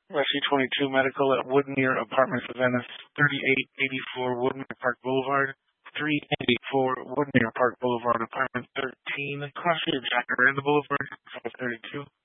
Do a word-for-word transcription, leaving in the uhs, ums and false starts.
Rescue twenty-two Medical at Woodmere Apartments of Venice, thirty-eight eighty-four Woodmere Park Boulevard, three eighty-four Woodmere Park Boulevard, Apartment thirteen, Cross Street, Jacaranda Boulevard, five thirty-two.